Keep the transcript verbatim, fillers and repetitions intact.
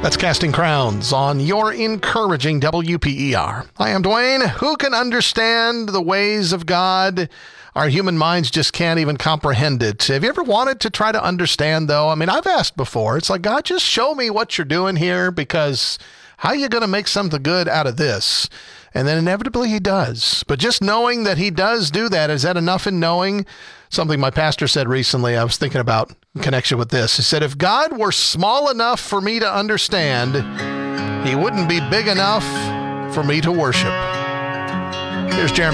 That's Casting Crowns on your encouraging W P E R. I am Dwayne. Who can understand the ways of God? Our human minds just can't even comprehend it. Have you ever wanted to try to understand, though? I mean, I've asked before. It's like, God, just show me what you're doing here, because how are you going to make something good out of this? And then inevitably he does. But just knowing that he does do that, is that enough in knowing? Something my pastor said recently, I was thinking about in connection with this. He said, if God were small enough for me to understand, he wouldn't be big enough for me to worship. Here's Jeremy.